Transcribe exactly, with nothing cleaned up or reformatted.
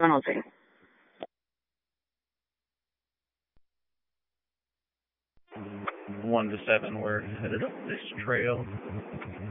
Donaldson. One to seven, we're headed up this trail.